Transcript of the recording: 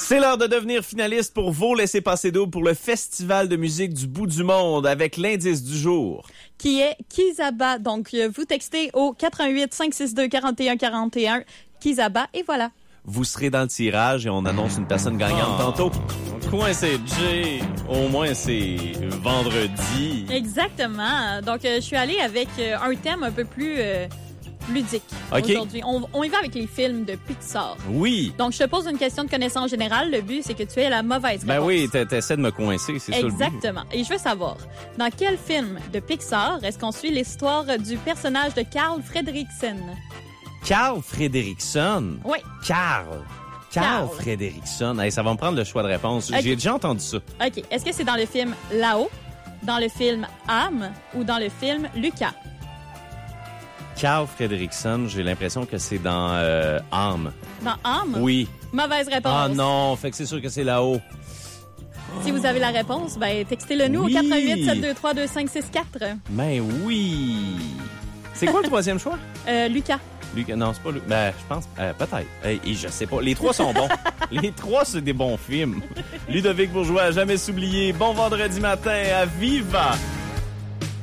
C'est l'heure de devenir finaliste pour vos laissez-passer doubles pour le Festival de musique du bout du monde avec l'indice du jour. Qui est Kizaba. Donc, vous textez au 88 562 41 41 Kizaba et voilà. Vous serez dans le tirage et on annonce une personne gagnante tantôt. Coincé Jay, au moins c'est vendredi. Exactement. Donc, je suis allée avec un thème un peu plus ludique aujourd'hui. On y va avec les films de Pixar. Oui. Donc, je te pose une question de connaissance générale. Le but, c'est que tu aies la mauvaise réponse. Ben oui, t'essaies de me coincer, c'est ça le but. Exactement. Et je veux savoir, dans quel film de Pixar est-ce qu'on suit l'histoire du personnage de Carl Fredricksen? Carl Fredricksen? Oui. Carl Fredricksen. Hey, ça va me prendre le choix de réponse. Okay. J'ai déjà entendu ça. OK. Est-ce que c'est dans le film Là-haut, dans le film Âme ou dans le film Lucas? Carl Fredricksen, j'ai l'impression que c'est dans Âme. Dans Âme? Oui. Mauvaise réponse. Ah non, fait que c'est sûr que c'est là-haut. Si vous avez la réponse, ben textez-le nous oui. au 88 723 2564. Ben oui. C'est quoi le troisième choix? Lucas. Lucas, non, c'est pas Lucas. Ben, je pense, peut-être. Et je sais pas. Les trois sont bons. Les trois, c'est des bons films. Ludovic Bourgeois, à jamais s'oublier. Bon vendredi matin à Viva!